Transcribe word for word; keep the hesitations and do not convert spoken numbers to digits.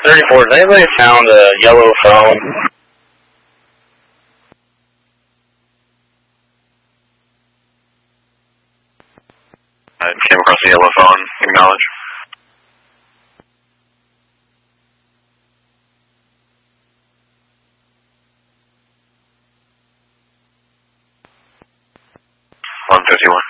thirty-four, has anybody found a yellow phone? I came across a yellow phone, acknowledge. one fifty-one.